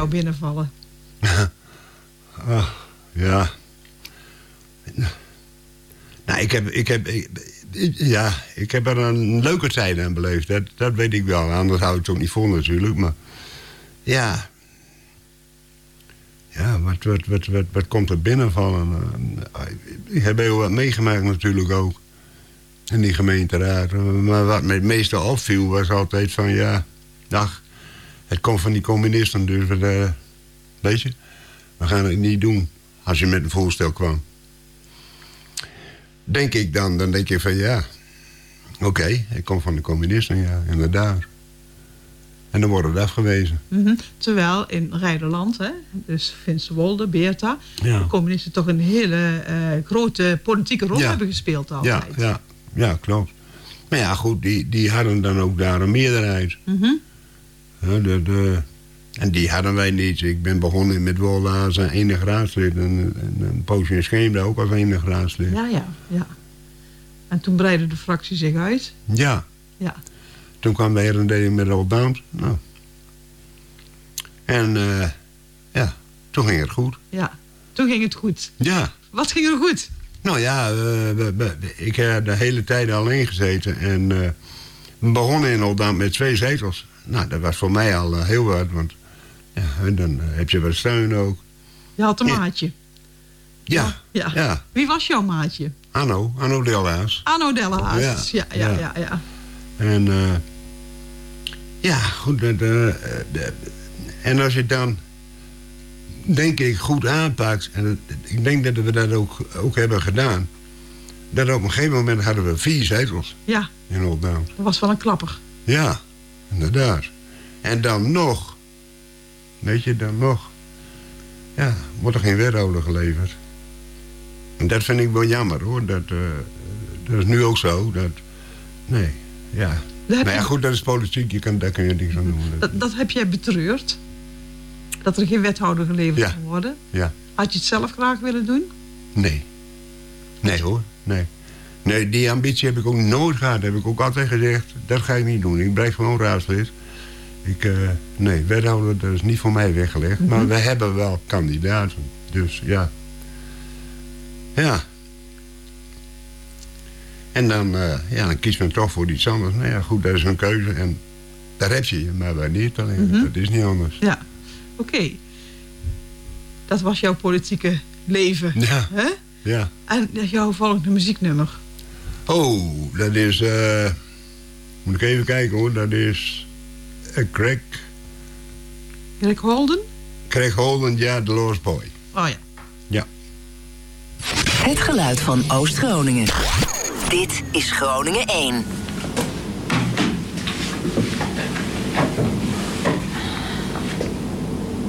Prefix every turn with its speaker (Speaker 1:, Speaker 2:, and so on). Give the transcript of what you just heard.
Speaker 1: jou binnenvallen?
Speaker 2: Ja. Nou, ik heb er een leuke tijd aan beleefd. Dat weet ik wel. Anders hou ik het ook niet vol natuurlijk. Maar ja... Ja, wat komt er binnenvallen? Ik heb heel wat meegemaakt natuurlijk ook. In die gemeenteraad. Maar wat me het meeste opviel was altijd van... Ja, het komt van die communisten. Dus weet je, we gaan het niet doen. Als je met een voorstel kwam. Denk ik dan denk je van ja... Oké, het komt van de communisten, ja, inderdaad. En dan wordt het afgewezen.
Speaker 1: Mm-hmm. Terwijl in Rijderland, hè, dus Finsterwolde, Beerta...
Speaker 2: Ja.
Speaker 1: de communisten toch een hele grote politieke rol hebben gespeeld altijd.
Speaker 2: Ja, klopt. Maar ja, goed, die hadden dan ook daar een meerderheid.
Speaker 1: Mm-hmm.
Speaker 2: En die hadden wij niet. Ik ben begonnen met Wolde als enig raadslid. En een poosje in Scheemda ook als enig raadslid.
Speaker 1: Ja. En toen breidde de fractie zich uit.
Speaker 2: Ja. Toen kwam de R&D met Rotterdam. Nou. En toen ging het goed.
Speaker 1: Ja, toen ging het goed.
Speaker 2: Ja.
Speaker 1: Wat ging er goed?
Speaker 2: Nou ja, ik heb de hele tijd alleen gezeten. En we begonnen in Rotterdam met 2 zetels. Nou, dat was voor mij al heel wat. Want ja, dan heb je wat steun ook.
Speaker 1: Je had een maatje.
Speaker 2: Ja.
Speaker 1: Wie was jouw maatje?
Speaker 2: Anno Delhaas.
Speaker 1: Anno Delhaas, ja.
Speaker 2: En goed. En als je dan, denk ik, goed aanpakt... en ik denk dat we dat ook hebben gedaan... dat op een gegeven moment hadden we 4 zetels in Rotterdam.
Speaker 1: Dat was wel een klapper.
Speaker 2: Ja, inderdaad. En dan nog... Weet je, wordt er geen wethouder geleverd. En dat vind ik wel jammer, hoor. Dat is nu ook zo. Maar goed, dat is politiek. Daar kun je niks aan doen.
Speaker 1: Dat heb jij betreurd? Dat er geen wethouder geleverd kon worden?
Speaker 2: Ja.
Speaker 1: Had je het zelf graag willen doen?
Speaker 2: Nee. Nee, hoor. Nee, die ambitie heb ik ook nooit gehad. Heb ik ook altijd gezegd, dat ga ik niet doen. Ik blijf gewoon raadslid. Wethouder, dat is niet voor mij weggelegd. Mm-hmm. Maar we hebben wel kandidaten. Dus ja. Ja. En dan kiest men toch voor iets anders. Nou ja, goed, dat is een keuze. En daar heb je je, maar wij niet alleen. Mm-hmm. Dat is niet anders.
Speaker 1: Ja, oké. Dat was jouw politieke leven.
Speaker 2: Ja.
Speaker 1: Hè?
Speaker 2: Ja.
Speaker 1: En jouw volgende muzieknummer?
Speaker 2: Oh, dat is... moet ik even kijken, hoor. Dat is... Craig
Speaker 1: Holden?
Speaker 2: Craig Holden, ja, The Lost Boy.
Speaker 1: Oh ja.
Speaker 2: Ja.
Speaker 3: Het geluid van Oost-Groningen. Dit is Groningen 1.